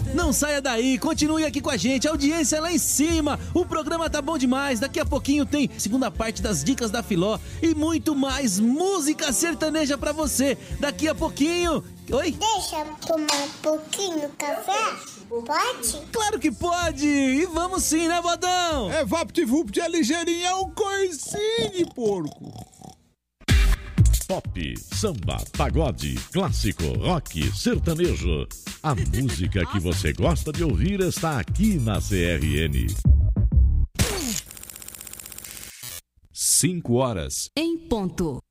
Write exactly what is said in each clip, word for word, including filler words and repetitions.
Não saia daí, continue aqui com a gente, a audiência é lá em cima, o programa tá bom demais, daqui a pouquinho tem segunda parte das dicas da Filó e muito mais música sertaneja pra você, daqui a pouquinho... Oi? Deixa eu tomar um pouquinho de café, pode? Claro que pode, e vamos sim, né, Bodão? É VaptVupt, é ligeirinho, é um coicinho, porco. Pop, samba, pagode, clássico, rock, sertanejo. A música que você gosta de ouvir está aqui na C R N. Cinco horas. Em ponto.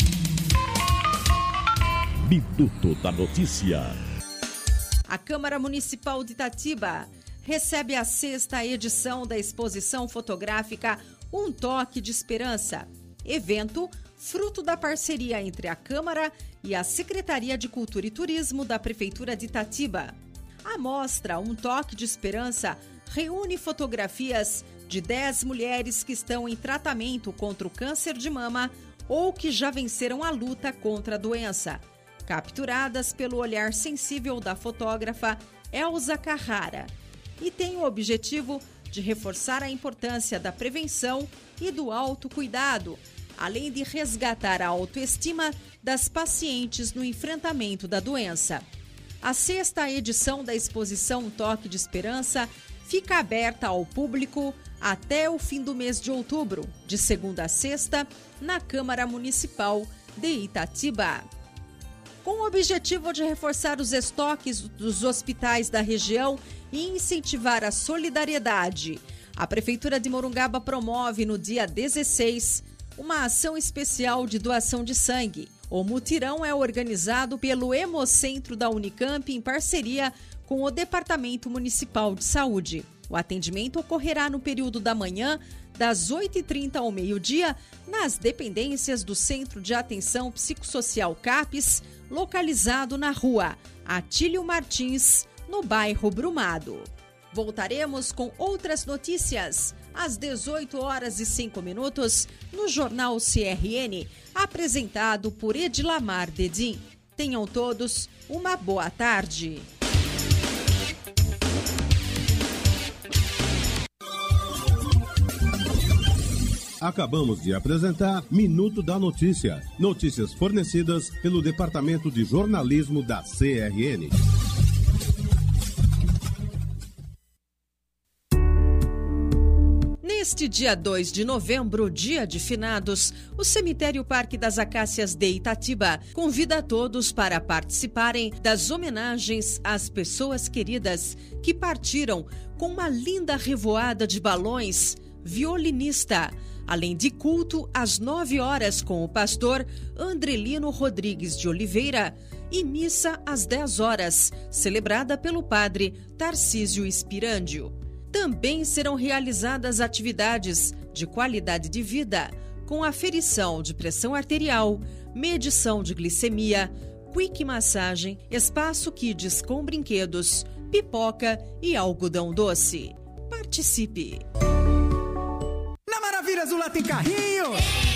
Minuto da Notícia. A Câmara Municipal de Itatiba recebe a sexta edição da exposição fotográfica Um Toque de Esperança. Evento fruto da parceria entre a Câmara e a Secretaria de Cultura e Turismo da Prefeitura de Itatiba. A mostra Um Toque de Esperança reúne fotografias de dez mulheres que estão em tratamento contra o câncer de mama ou que já venceram a luta contra a doença, capturadas pelo olhar sensível da fotógrafa Elza Carrara, e tem o objetivo de reforçar a importância da prevenção e do autocuidado, além de resgatar a autoestima das pacientes no enfrentamento da doença. A sexta edição da exposição Um Toque de Esperança fica aberta ao público até o fim do mês de outubro, de segunda a sexta, na Câmara Municipal de Itatiba. Com o objetivo de reforçar os estoques dos hospitais da região e incentivar a solidariedade, a Prefeitura de Morungaba promove no dia dezesseis uma ação especial de doação de sangue. O mutirão é organizado pelo Hemocentro da Unicamp em parceria com o Departamento Municipal de Saúde. O atendimento ocorrerá no período da manhã, das oito e trinta ao meio-dia, nas dependências do Centro de Atenção Psicossocial CAPES, localizado na rua Atílio Martins, no bairro Brumado. Voltaremos com outras notícias às dezoito horas e cinco minutos no Jornal C R N, apresentado por Edilamar Dedim. Tenham todos uma boa tarde. Acabamos de apresentar Minuto da Notícia. Notícias fornecidas pelo Departamento de Jornalismo da C R N. Neste dia dois de novembro, dia de finados, o Cemitério Parque das Acácias de Itatiba convida a todos para participarem das homenagens às pessoas queridas que partiram com uma linda revoada de balões, violinista, além de culto às nove horas com o pastor Andrelino Rodrigues de Oliveira e missa às dez horas, celebrada pelo padre Tarcísio Espirândio. Também serão realizadas atividades de qualidade de vida, com aferição de pressão arterial, medição de glicemia, quick massagem, espaço kids com brinquedos, pipoca e algodão doce. Participe! Na Maravilhas, o lá tem carrinho!